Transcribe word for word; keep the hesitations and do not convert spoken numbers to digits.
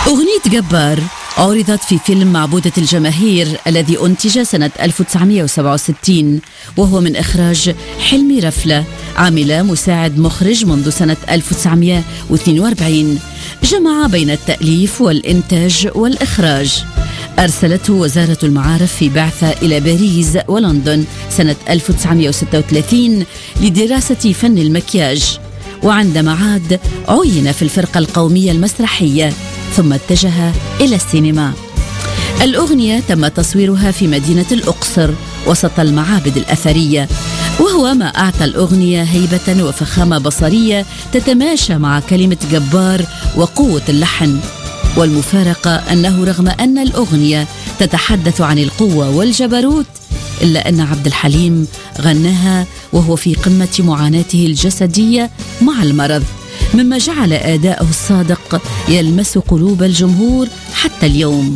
أغنية جبار عرضت في فيلم معبودة الجماهير الذي أنتج سنة ألف وتسعمائة وسبعة وستين، وهو من إخراج حلمي رفلة، عمل مساعد مخرج منذ سنة ألف وتسعمائة واثنين وأربعين، جمع بين التأليف والإنتاج والإخراج. أرسلته وزارة المعارف في بعثة إلى باريس ولندن سنة ألف وتسعمائة وستة وثلاثين لدراسة فن المكياج، وعندما عاد عين في الفرقة القومية المسرحية ثم اتجه إلى السينما. الأغنية تم تصويرها في مدينة الأقصر وسط المعابد الأثرية، وهو ما أعطى الأغنية هيبة وفخامة بصرية تتماشى مع كلمة جبار وقوة اللحن. والمفارقة أنه رغم أن الأغنية تتحدث عن القوة والجبروت، إلا أن عبد الحليم غناها وهو في قمة معاناته الجسدية مع المرض، مما جعل أداءه الصادق يلمس قلوب الجمهور حتى اليوم.